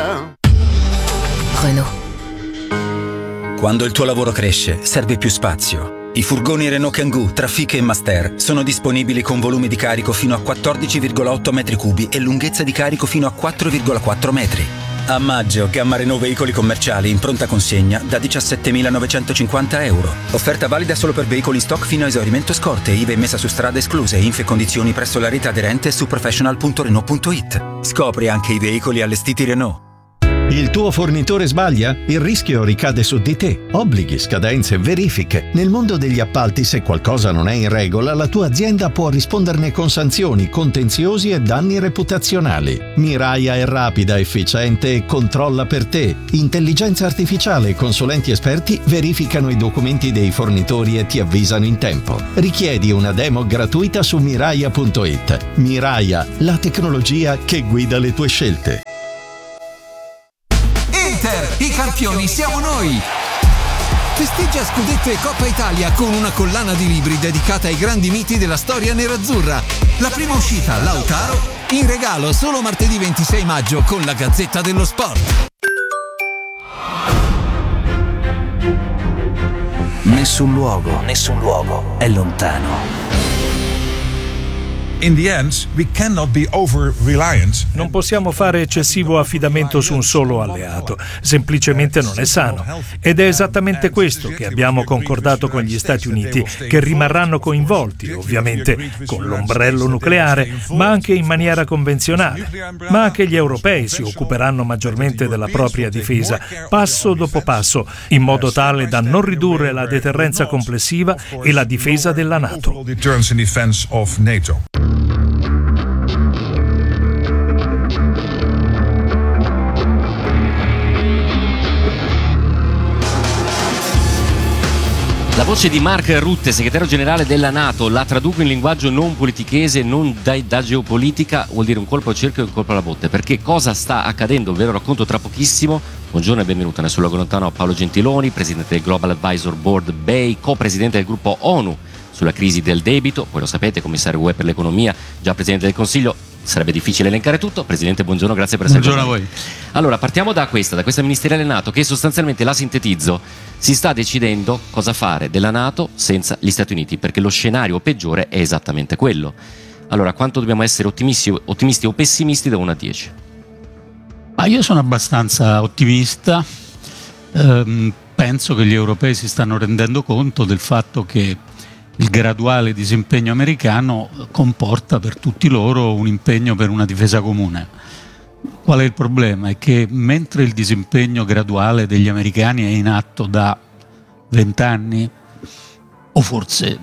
Renault. Quando il tuo lavoro cresce, serve più spazio. I furgoni Renault Kangoo, Trafic e Master sono disponibili con volume di carico fino a 14,8 metri cubi e lunghezza di carico fino a 4,4 metri. A maggio, gamma Renault veicoli commerciali in pronta consegna da 17.950 euro. Offerta valida solo per veicoli in stock fino a esaurimento scorte, IVA e messa su strada escluse, info e condizioni presso la rete aderente su professional.renault.it. Scopri anche i veicoli allestiti Renault. Il tuo fornitore sbaglia? Il rischio ricade su di te. Obblighi, scadenze, verifiche. Nel mondo degli appalti, se qualcosa non è in regola, la tua azienda può risponderne con sanzioni, contenziosi e danni reputazionali. Miraia è rapida, efficiente e controlla per te. Intelligenza artificiale e consulenti esperti verificano i documenti dei fornitori e ti avvisano in tempo. Richiedi una demo gratuita su miraia.it. Miraia, la tecnologia che guida le tue scelte. I campioni siamo noi! Festeggia scudetto e Coppa Italia con una collana di libri dedicata ai grandi miti della storia nerazzurra. La prima uscita, Lautaro, in regalo solo martedì 26 maggio con la Gazzetta dello Sport. Nessun luogo è lontano. In the end, we cannot be over-reliant. Non possiamo fare eccessivo affidamento su un solo alleato, semplicemente non è sano. Ed è esattamente questo che abbiamo concordato con gli Stati Uniti, che rimarranno coinvolti, ovviamente, con l'ombrello nucleare, ma anche in maniera convenzionale. Ma anche gli europei si occuperanno maggiormente della propria difesa, passo dopo passo, in modo tale da non ridurre la deterrenza complessiva e la difesa della NATO. La voce di Mark Rutte, segretario generale della NATO, la traduco in linguaggio non politichese, non da geopolitica, vuol dire un colpo al cerchio e un colpo alla botte, perché cosa sta accadendo, ve lo racconto tra pochissimo. Buongiorno e benvenuto nel Luogo Lontano a Paolo Gentiloni, presidente del Global Advisor Board BEI, co-presidente del gruppo ONU sulla crisi del debito, voi lo sapete, commissario UE per l'economia, già presidente del Consiglio. Sarebbe difficile elencare tutto. Presidente, buongiorno, grazie per essere qui. Buongiorno a voi. Allora, partiamo da questa ministeriale NATO che sostanzialmente, la sintetizzo, si sta decidendo cosa fare della NATO senza gli Stati Uniti, perché lo scenario peggiore è esattamente quello. Allora, quanto dobbiamo essere ottimisti o pessimisti da 1 a 10? Io sono abbastanza ottimista. Penso che gli europei si stanno rendendo conto del fatto che il graduale disimpegno americano comporta per tutti loro un impegno per una difesa comune. Qual è il problema? È che mentre il disimpegno graduale degli americani è in atto da 20 anni, o forse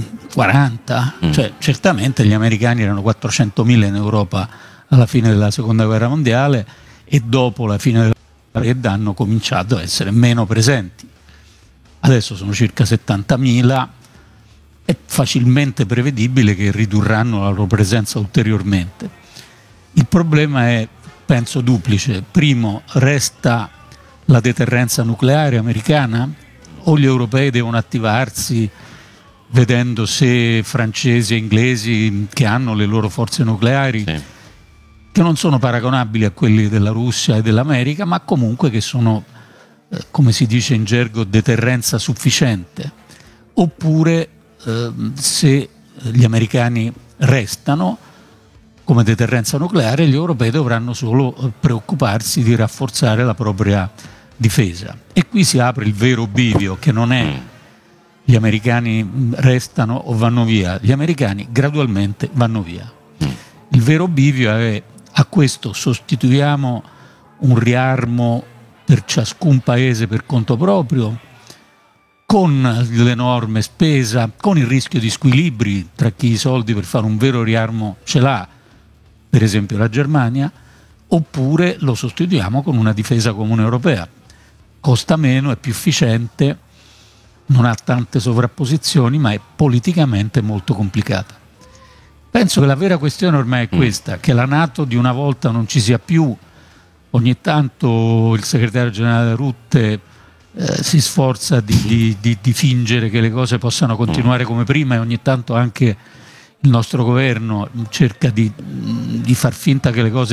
40, cioè certamente gli americani erano 400.000 in Europa alla fine della Seconda Guerra Mondiale e dopo la fine della guerra hanno cominciato a essere meno presenti. Adesso sono circa 70.000. È facilmente prevedibile che ridurranno la loro presenza ulteriormente. Il problema è, penso, duplice. Primo, resta la deterrenza nucleare americana o gli europei devono attivarsi vedendo se francesi e inglesi, che hanno le loro forze nucleari, che non sono paragonabili a quelli della Russia e dell'America, ma comunque che sono, come si dice in gergo, deterrenza sufficiente, oppure se gli americani restano come deterrenza nucleare, gli europei dovranno solo preoccuparsi di rafforzare la propria difesa. E qui si apre il vero bivio, che non è gli americani restano o vanno via, gli americani gradualmente vanno via. Il vero bivio è: a questo sostituiamo un riarmo per ciascun paese per conto proprio, con l'enorme spesa, con il rischio di squilibri tra chi i soldi per fare un vero riarmo ce l'ha, per esempio la Germania, oppure lo sostituiamo con una difesa comune europea. Costa meno, è più efficiente, non ha tante sovrapposizioni, ma è politicamente molto complicata. Penso che la vera questione ormai è questa, che la NATO di una volta non ci sia più. Ogni tanto il segretario generale Rutte si sforza di fingere che le cose possano continuare come prima, e ogni tanto anche il nostro governo cerca di far finta che le cose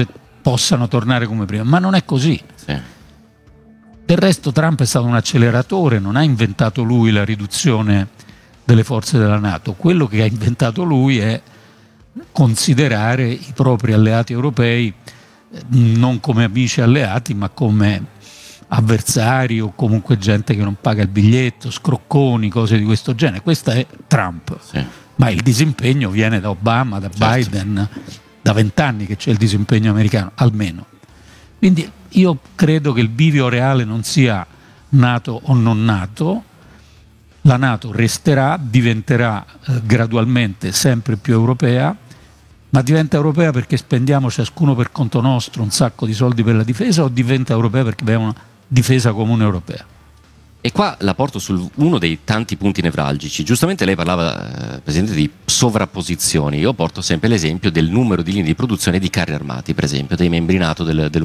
possano tornare come prima, ma non è così. Sì. Del resto Trump è stato un acceleratore, non ha inventato lui la riduzione delle forze della NATO. Quello che ha inventato lui è considerare i propri alleati europei non come amici alleati, ma come avversari o comunque gente che non paga il biglietto, scrocconi, cose di questo genere. Questo è Trump. Sì. Ma il disimpegno viene da Obama, da Biden, da 20 anni che c'è il disimpegno americano, almeno. Quindi io credo che il bivio reale non sia NATO o non NATO. La NATO resterà, diventerà gradualmente sempre più europea, ma diventa europea perché spendiamo ciascuno per conto nostro un sacco di soldi per la difesa, o diventa europea perché abbiamo una difesa comune europea? E qua la porto su uno dei tanti punti nevralgici. Giustamente lei parlava, Presidente, di sovrapposizioni. Io porto sempre l'esempio del numero di linee di produzione di carri armati, per esempio, dei membri NATO dell'Unione